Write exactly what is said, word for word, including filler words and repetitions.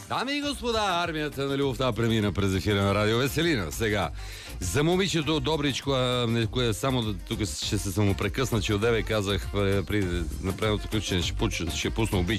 Дами и господа, армията на любовта премина през ефира на Радио Веселина. Сега, за момичето Добричко, а, не, кое, само да, тук ще се самопрекъсна, че отдеве казах при, при направеното включение, ще, ще пусна обича.